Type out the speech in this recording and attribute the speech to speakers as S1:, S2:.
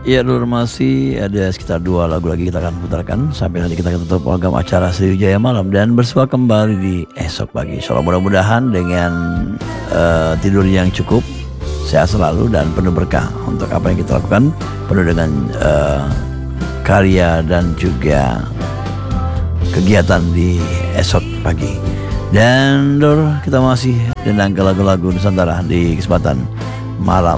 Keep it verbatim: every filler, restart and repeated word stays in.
S1: Ya, Lur, masih ada sekitar dua lagu lagi kita akan putarkan sampai nanti kita tutup program acara Sriwijaya Malam dan bersua kembali di esok pagi. Insyaallah mudah-mudahan dengan uh, tidur yang cukup, sehat selalu dan penuh berkah untuk apa yang kita lakukan, penuh dengan uh, karya dan juga kegiatan di esok pagi. Dan Lur, kita masih dendang ke lagu-lagu Nusantara di kesempatan malam